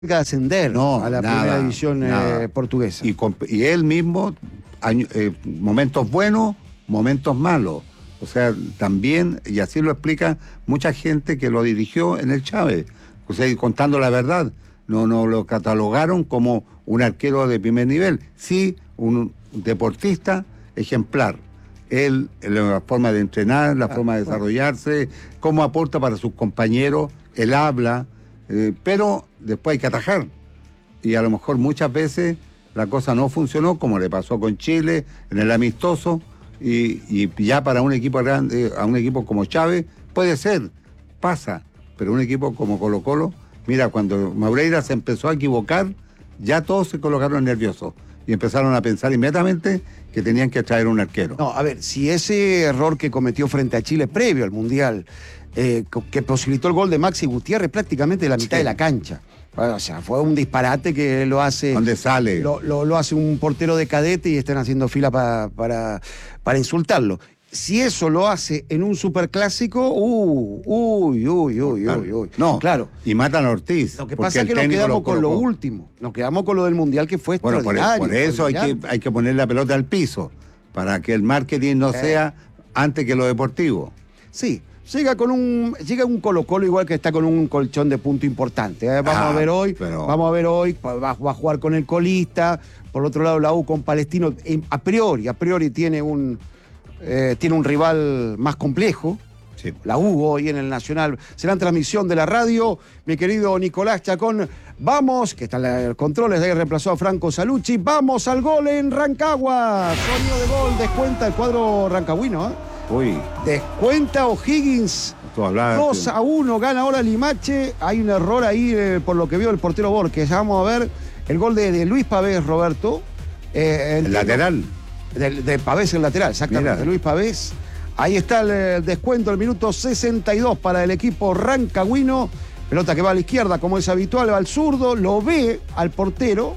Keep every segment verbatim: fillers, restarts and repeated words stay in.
de ascender No, a la nada, primera división eh, portuguesa. Y, y él mismo, año, eh, momentos buenos, momentos malos. O sea, también, y así lo explica mucha gente que lo dirigió en el Chávez. O sea, contando la verdad, no, no lo catalogaron como un arquero de primer nivel. Sí, un deportista ejemplar. Él, la forma de entrenar, la ah, forma de desarrollarse, cómo aporta para sus compañeros, él habla, eh, pero después hay que atajar. Y a lo mejor muchas veces la cosa no funcionó, como le pasó con Chile en el amistoso, y, y ya para un equipo grande, a un equipo como Chávez, puede ser, pasa, pero un equipo como Colo Colo, mira, cuando Maureira se empezó a equivocar, ya todos se colocaron nerviosos y empezaron a pensar inmediatamente que tenían que traer un arquero. No, a ver, si ese error que cometió frente a Chile previo al Mundial, eh, que posibilitó el gol de Maxi Gutiérrez prácticamente de la mitad sí. de la cancha. O sea, fue un disparate que lo hace... ¿Dónde sale? Lo, lo, lo hace un portero de cadete y están haciendo fila pa, para, para insultarlo. Si eso lo hace en un superclásico, uh, uy, uy, uy, uy, uy. No, claro. Y matan a Ortiz. Lo que pasa es que nos quedamos lo con lo último. Nos quedamos con lo del Mundial que fue bueno, extraordinario. Por, por eso hay que, hay que poner la pelota al piso, para que el marketing no eh. sea antes que lo deportivo. Sí. Llega con un llega un Colo Colo igual que está con un colchón de punto importante. ¿eh? Vamos ah, a ver hoy, pero... vamos a ver hoy, va, va a jugar con el colista. Por otro lado, la U con Palestino, a priori, a priori tiene un eh, tiene un rival más complejo. Sí. La U hoy en el Nacional. Será en transmisión de la radio. Mi querido Nicolás Chacón, vamos, que está en los controles, ahí reemplazó a Franco Salucci. Vamos al gol en Rancagua. Sonido de gol, descuenta el cuadro rancagüino, ¿eh? Uy. Descuenta O'Higgins. dos a uno, gana ahora Limache. Hay un error ahí eh, por lo que vio el portero Borges. Vamos a ver el gol de, de Luis Pavés, Roberto. Eh, el, el lateral. De, de Pavés, el lateral, exactamente. Mira. Luis Pavés. Ahí está el, el descuento, el minuto sesenta y dos para el equipo rancagüino. Pelota que va a la izquierda, como es habitual, va al zurdo. Lo ve al portero.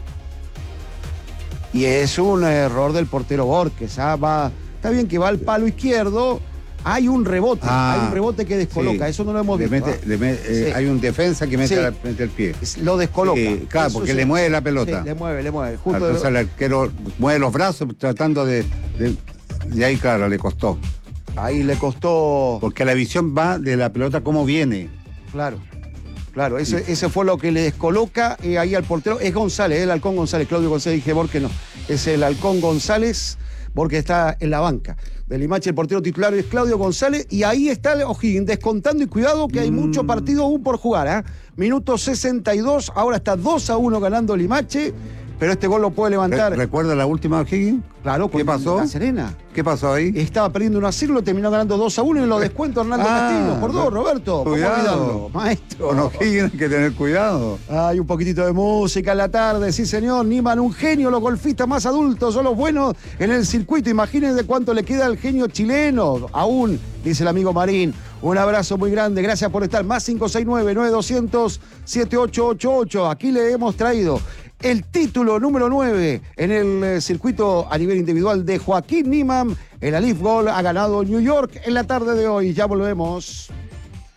Y es un error del portero Borges. ¿ah? Va... Está bien que va al palo izquierdo, hay un rebote, ah, hay un rebote que descoloca, sí. Eso no lo hemos visto. Le mete, ¿ah? le mete, eh, sí. Hay un defensa que mete, sí. la, mete el pie. Lo descoloca. Sí, claro, eso porque sí. le mueve la pelota. Sí, le mueve, le mueve. Justo Entonces de... el arquero mueve los brazos tratando de, de... Y ahí, claro, le costó. Ahí le costó... Porque la visión va de la pelota cómo viene. Claro. Claro, ese, sí. ese fue lo que le descoloca eh, ahí al portero. Es González, el Halcón González. Claudio González, dije Borges no. Es el Halcón González, porque está en la banca. De Limache, el portero titular es Claudio González. Y ahí está O'Higgins, descontando. Y cuidado que hay mm. mucho partido aún por jugar. ¿eh? Minuto sesenta y dos, ahora está dos a uno ganando Limache. Pero este gol lo puede levantar. ¿Recuerda la última O'Higgins? Claro, ¿qué pasó? La Serena. ¿Qué pasó ahí? Estaba perdiendo uno a cero, lo terminó ganando dos a uno y lo descuento Hernando ah, Castillo. Por dos, Roberto. Cuidado, maestro. Con O'Higgins hay que tener cuidado. Hay un poquitito de música en la tarde, sí señor. Niman, un genio, los golfistas más adultos son los buenos en el circuito. Imagínense cuánto le queda al genio chileno. Aún, dice el amigo Marín. Un abrazo muy grande, gracias por estar. Más cinco seis nueve, nueve dos cero cero, siete ocho ocho ocho. Aquí le hemos traído el título número nueve en el circuito a nivel individual de Joaquín Niemann. El Alif Gol ha ganado New York en la tarde de hoy. Ya volvemos.